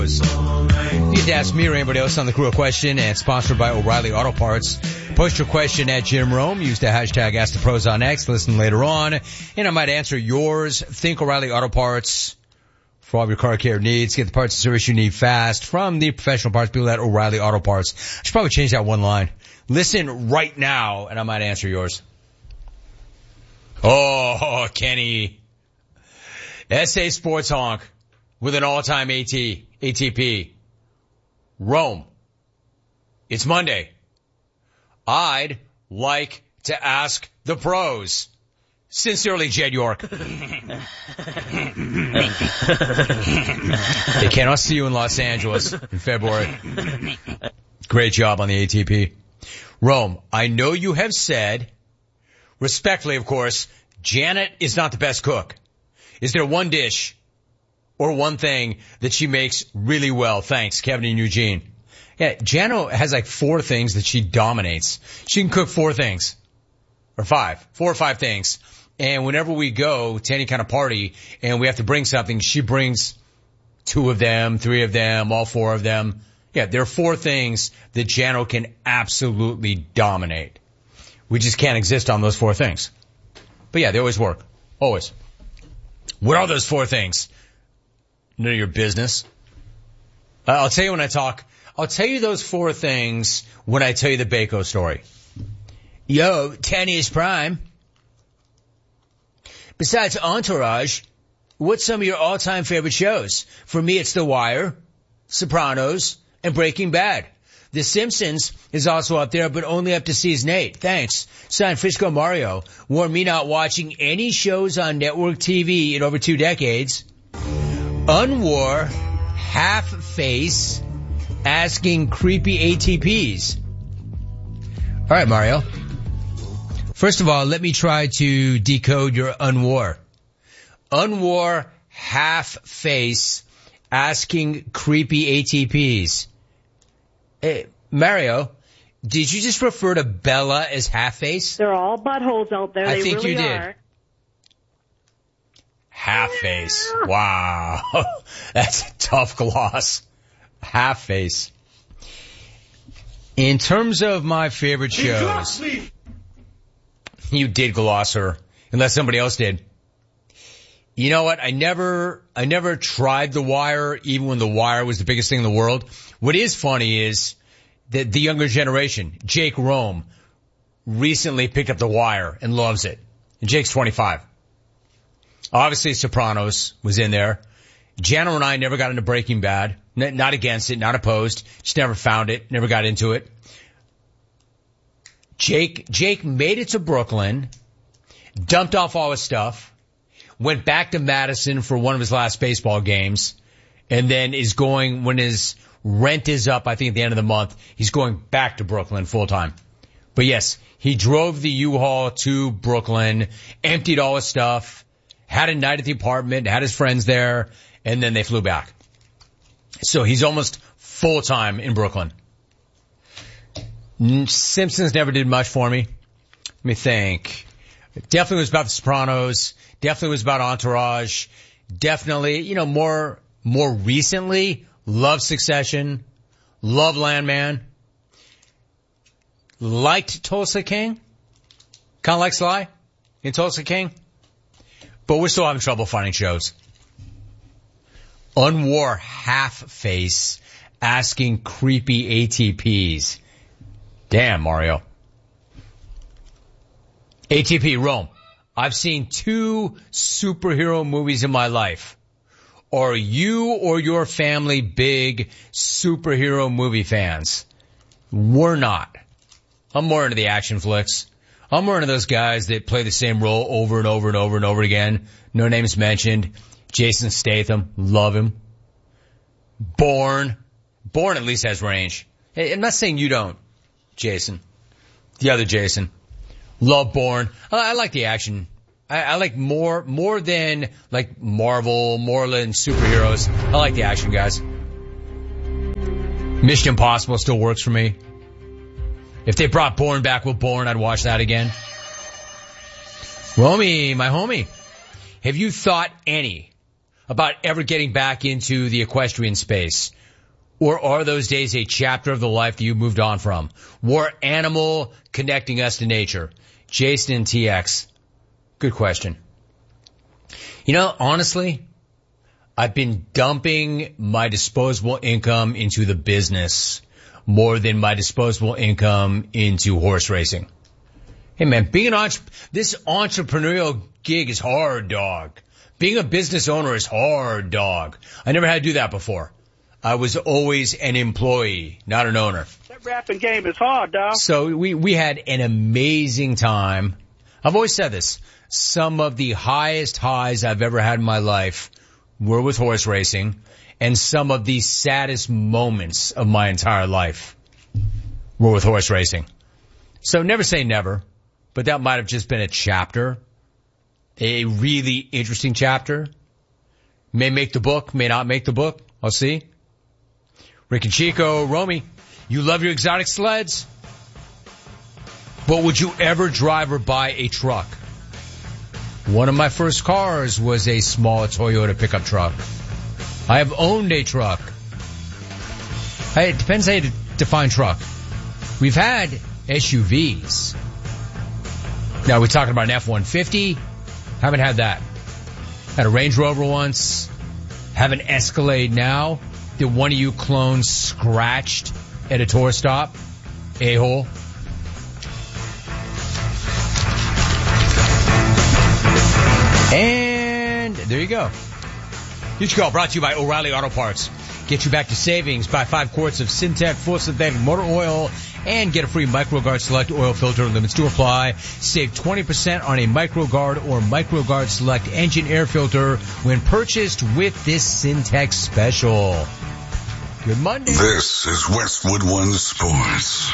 You get to ask me or anybody else on the crew a question, and sponsored by O'Reilly Auto Parts. Post your question at Jim Rome. Use the hashtag AskThePros on X. Listen later on, and I might answer yours. Think O'Reilly Auto Parts for all of your car care needs. Get the parts and service you need fast from the professional parts people at O'Reilly Auto Parts. I should probably change that one line. Listen right now, and I might answer yours. Oh, Kenny. SA Sports Honk with an all-time ATP. Rome. It's Monday. I'd like to ask the pros. Sincerely, Jed York. They cannot see you in Los Angeles in February. Great job on the ATP. Rome, I know you have said, respectfully of course, Janet is not the best cook. Is there one dish or one thing that she makes really well? Thanks, Kevin and Eugene. Yeah, Janet has like 4 things that she dominates. She can cook 4 things. Or 5. 4 or 5 things. And whenever we go to any kind of party and we have to bring something, she brings 2 of them, 3 of them, all 4 of them. Yeah, there are 4 things that Jano can absolutely dominate. We just can't exist on those 4 things. But yeah, they always work. Always. What are those 4 things? None of your business. I'll tell you when I talk. I'll tell you those 4 things when I tell you the Baco story. Yo, 10 is prime. Besides Entourage, what's some of your all-time favorite shows? For me, it's The Wire, Sopranos, and Breaking Bad. The Simpsons is also up there, but only up to season 8. Thanks. San Francisco Mario. Warn me not watching any shows on network TV in over 2 decades. Unwar, half-face, asking creepy ATPs. All right, Mario. First of all, let me try to decode your unwar. Unwar, half-face, asking creepy ATPs. Hey, Mario, did you just refer to Bella as half-face? They're all buttholes out there. I think really you did. Are. Half-face. Wow. That's a tough gloss. Half-face. In terms of my favorite shows, you did gloss her, unless somebody else did. You know what? I never tried The Wire, even when The Wire was the biggest thing in the world. What is funny is that the younger generation, Jake Rome, recently picked up The Wire and loves it. And Jake's 25. Obviously, Sopranos was in there. Jano and I never got into Breaking Bad. Not against it, not opposed. Just never found it, never got into it. Jake made it to Brooklyn, dumped off all his stuff, went back to Madison for one of his last baseball games, and then is going, when his rent is up, I think at the end of the month, he's going back to Brooklyn full time. But yes, he drove the U-Haul to Brooklyn, emptied all his stuff, had a night at the apartment, had his friends there, and then they flew back. So he's almost full time in Brooklyn. Simpsons never did much for me. Let me think. Definitely was about The Sopranos. Definitely was about Entourage. Definitely, more recently, love Succession. Love Landman. Liked Tulsa King. Kind of like Sly in Tulsa King. But we're still having trouble finding shows. Unwar half-face asking creepy ATPs. Damn, Mario. ATP, Rome. I've seen 2 superhero movies in my life. Are you or your family big superhero movie fans? We're not. I'm more into the action flicks. I'm more into those guys that play the same role over and over and over and over again. No names mentioned. Jason Statham. Love him. Bourne at least has range. Hey, I'm not saying you don't, Jason. The other Jason. Love Bourne. I like the action. I like more than like Marvel, more than superheroes. I like the action guys. Mission Impossible still works for me. If they brought Bourne back with Bourne, I'd watch that again. Romy, my homie, have you thought any about ever getting back into the equestrian space? Or are those days a chapter of the life that you moved on from? War animal connecting us to nature. Jason and TX. Good question. You know, honestly, I've been dumping my disposable income into the business more than my disposable income into horse racing. Hey man, being this entrepreneurial gig is hard, dog. Being a business owner is hard, dog. I never had to do that before. I was always an employee, not an owner. That rapping game is hard, dog. So we had an amazing time. I've always said this. Some of the highest highs I've ever had in my life were with horse racing, and some of the saddest moments of my entire life were with horse racing. So never say never, but that might have just been a chapter, a really interesting chapter. May make the book, may not make the book. I'll see. Rick and Chico, Romy, you love your exotic sleds, but would you ever drive or buy a truck? One of my first cars was a small Toyota pickup truck. I have owned a truck. It depends how you define truck. We've had SUVs. Now, we're talking about an F-150. Haven't had that. Had a Range Rover once. Have an Escalade now. Did one of you clones scratched at a tour stop? A-hole. And there you go. Huge Call brought to you by O'Reilly Auto Parts. Get you back to savings. Buy 5 quarts of Syntec full synthetic motor oil and get a free MicroGuard Select oil filter. Limits to apply. Save 20% on a MicroGuard or MicroGuard Select engine air filter when purchased with this Syntec special. Good Monday. This is Westwood One Sports.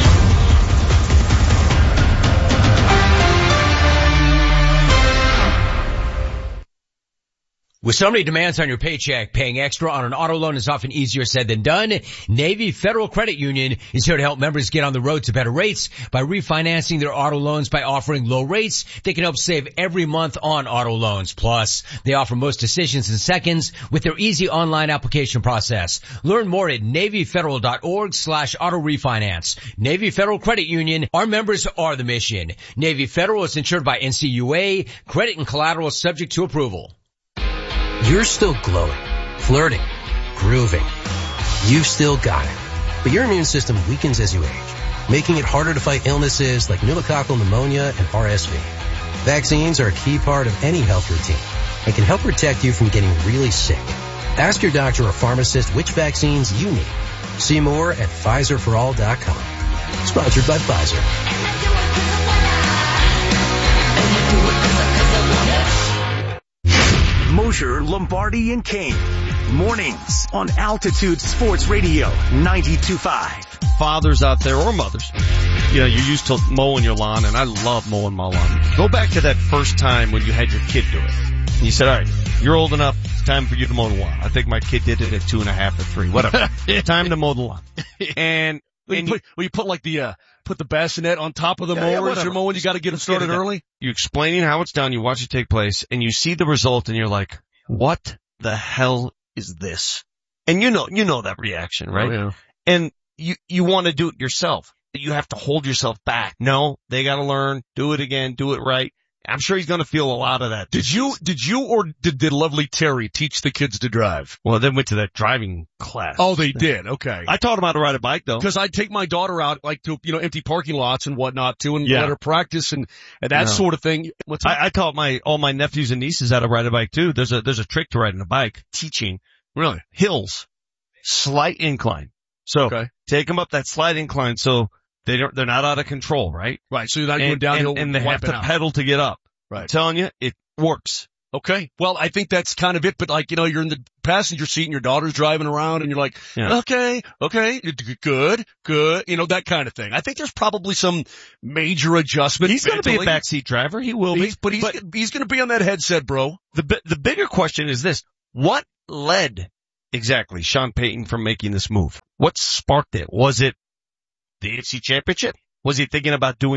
With so many demands on your paycheck, paying extra on an auto loan is often easier said than done. Navy Federal Credit Union is here to help members get on the road to better rates by refinancing their auto loans by offering low rates. They can help save every month on auto loans. Plus, they offer most decisions in seconds with their easy online application process. Learn more at NavyFederal.org/auto refinance. Navy Federal Credit Union. Our members are the mission. Navy Federal is insured by NCUA. Credit and collateral subject to approval. You're still glowing, flirting, grooving. You've still got it. But your immune system weakens as you age, making it harder to fight illnesses like pneumococcal pneumonia and RSV. Vaccines are a key part of any health routine and can help protect you from getting really sick. Ask your doctor or pharmacist which vaccines you need. See more at PfizerForAll.com. Sponsored by Pfizer. Mosher, Lombardi, and Kane. Mornings on Altitude Sports Radio 92.5. Fathers out there or mothers, you know, you're used to mowing your lawn, and I love mowing my lawn. Go back to that first time when you had your kid do it. And you said, all right, you're old enough. It's time for you to mow the lawn. I think my kid did it at 2.5 or 3, whatever. Time to mow the lawn. And you put like put the bassinet on top of the mower as you're mowing. You got to get it started early. You're explaining how it's done. You watch it take place, and you see the result, and you're like, "What the hell is this?" And you know that reaction, right? Oh, yeah. And you want to do it yourself. You have to hold yourself back. No, they got to learn. Do it again. Do it right. I'm sure he's going to feel a lot of that. Did you or did lovely Terry teach the kids to drive? Well, they went to that driving class. Oh, they did. Okay. I taught them how to ride a bike though. Because I'd take my daughter out like to, empty parking lots and whatnot too and let her practice and that sort of thing. I taught all my nephews and nieces how to ride a bike too. There's a trick to riding a bike. Teaching. Really? Hills. Slight incline. So take them up that slight incline so they're not out of control, right? Right. So you're not going downhill and they have to pedal to get up. Right. I'm telling you, it works. Okay. Well, I think that's kind of it, but you're in the passenger seat and your daughter's driving around and you're like, okay, good, that kind of thing. I think there's probably some major adjustment. He's going to be a backseat driver. He will be. But he's going to be on that headset, bro. The bigger question is this. What led exactly Sean Payton from making this move? What sparked it? Was it the AFC Championship? Was he thinking about doing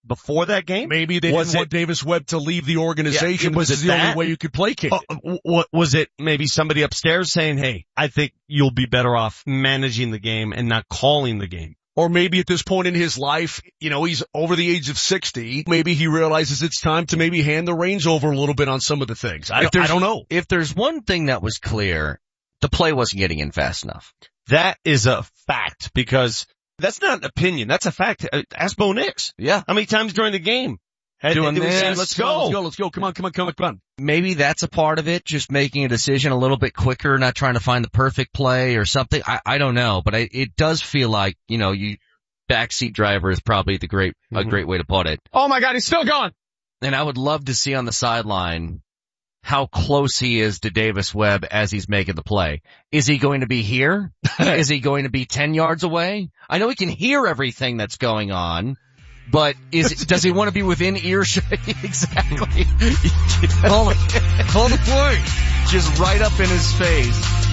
before that game? Maybe they didn't want Davis Webb to leave the organization. Was this is the only way you could placate it. What was it? Maybe somebody upstairs saying, "Hey, I think you'll be better off managing the game and not calling the game." Or maybe at this point in his life, he's over the age of 60. Maybe he realizes it's time to maybe hand the reins over a little bit on some of the things. I don't know. If there's one thing that was clear, the play wasn't getting in fast enough. That is a fact, because that's not an opinion. That's a fact. Ask Bo Nix. Yeah. How many times during the game? Doing this. Let's go. Come on. Maybe that's a part of it, just making a decision a little bit quicker, not trying to find the perfect play or something. I don't know, but it does feel like, backseat driver is probably a great way to put it. Oh my God, he's still going. And I would love to see on the sideline how close he is to Davis Webb as he's making the play. Is he going to be here? Is he going to be 10 yards away? I know he can hear everything that's going on, but does he want to be within earshot? Exactly. Call the play. Just right up in his face.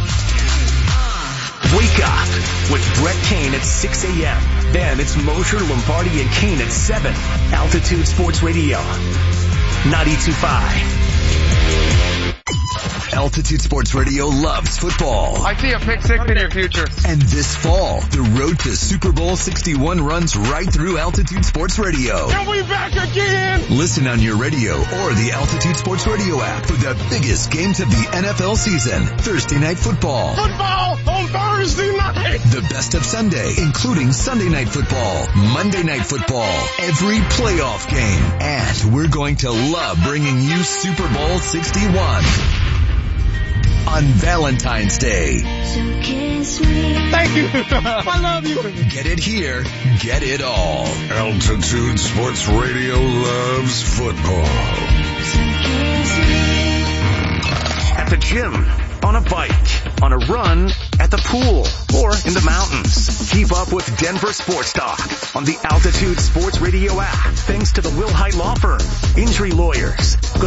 Wake up with Brett Kane at 6 a.m. Then it's Mosher, Lombardi, and Kane at 7. Altitude Sports Radio, 92.5. Altitude Sports Radio loves football. I see a pick six in your future. And this fall, the road to Super Bowl 61 runs right through Altitude Sports Radio. And we back again! Listen on your radio or the Altitude Sports Radio app for the biggest games of the NFL season. Thursday Night Football. Football on Thursday night! The best of Sunday, including Sunday Night Football, Monday Night Football, every playoff game. And we're going to love bringing you Super Bowl 61. On Valentine's Day. Thank you. I love you. Get it here. Get it all. Altitude Sports Radio loves football. At the gym, on a bike, on a run, at the pool, or in the mountains. Keep up with Denver Sports Talk on the Altitude Sports Radio app. Thanks to the Will Hite Law Firm, Injury Lawyers,